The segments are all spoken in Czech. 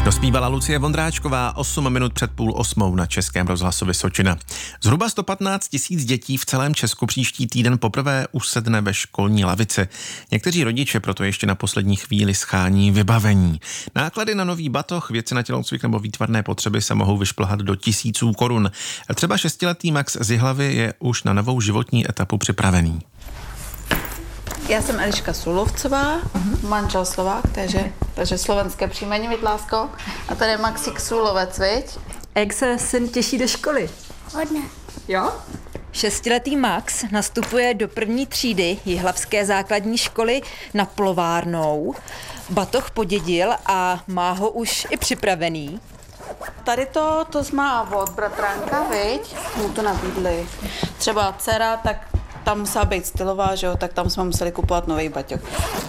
Dospívala Lucie Vondráčková 8 minut před 7:30 na Českém rozhlasu Vysočina. Zhruba 115 000 dětí v celém Česku příští týden poprvé usedne ve školní lavici. Někteří rodiče proto ještě na poslední chvíli schání vybavení. Náklady na nový batoh, věci na tělocvik nebo výtvarné potřeby se mohou vyšplhat do tisíců korun. Třeba 6letý Max z Jihlavy je už na novou životní etapu připravený. Já jsem Eliška Sulovcová, manžel Slovák, takže slovenské příjmení, viď, lásko? A tady je Maxík Sulovec, viď? A jak se syn těší do školy? Hodně. Jo? 6letý Max nastupuje do první třídy Jihlavské základní školy na Plovárnou. Batoh podědil a má ho už i připravený. Tady to má od bratránka, viď? Mu to nabídli. Třeba dcera, tak tam musela být stylová, že jo, tak tam jsme museli kupovat nový baťoch.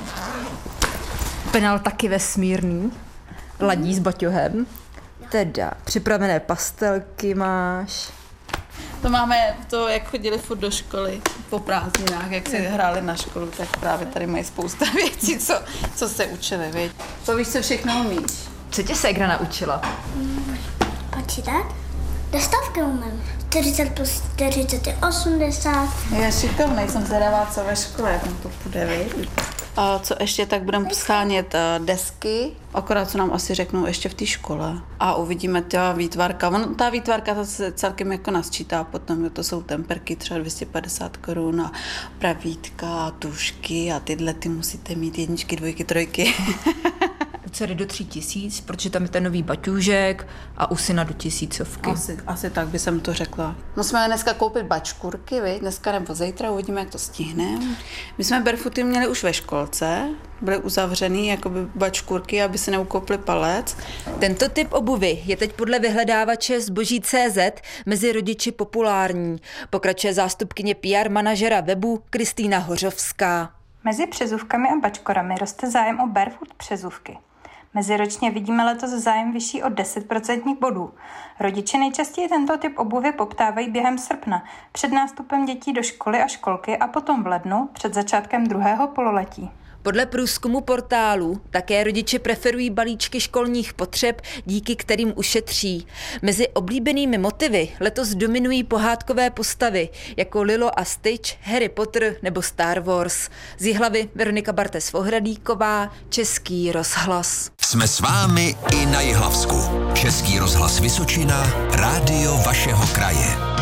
Penál taky vesmírný, ladí s baťohem. Teda připravené pastelky máš. To máme, jak chodili furt do školy po prázdninách, jak si hráli na školu, tak právě tady mají spousta věcí, co se učili, viď? To víš, co všechno umíš. Co tě ségra naučila? Počítat? Do stovky umím. 40 plus 40 je 80. Já šikovnej, jsem zvědavá, co ve škole, jak to půjde, viď? A co ještě, tak budeme schánět desky, akorát co nám asi řeknou ještě v té škole. A uvidíme ta výtvarka. Ta výtvarka to se celkem jako nasčítá potom, to jsou temperky třeba 250 korun a pravítka, tušky a tyhle ty musíte mít 1, 2, 3. Dcery do 3000, protože tam je ten nový baťůžek a u syna do 1000. Asi tak by jsem to řekla. Musíme dneska koupit bačkurky, viď? Dneska nebo zítra, uvidíme, jak to stihneme. My jsme barefooty měli už ve školce, byly uzavřený jakoby bačkurky, aby se neukoupli palec. Tento typ obuvy je teď podle vyhledávače Zboží.cz mezi rodiči populární. Pokračuje zástupkyně PR manažera webu Kristýna Hořovská. Mezi přezůvkami a bačkorami roste zájem o barefoot přezůvky. Meziročně vidíme letos zájem vyšší o 10% bodů. Rodiče nejčastěji tento typ obuvy poptávají během srpna, před nástupem dětí do školy a školky a potom v lednu, před začátkem druhého pololetí. Podle průzkumu portálu také rodiče preferují balíčky školních potřeb, díky kterým ušetří. Mezi oblíbenými motivy letos dominují pohádkové postavy, jako Lilo a Stitch, Harry Potter nebo Star Wars. Z Jihlavy Veronika Bartes-Vohradíková, Český rozhlas. Jsme s vámi i na Jihlavsku. Český rozhlas Vysočina, rádio vašeho kraje.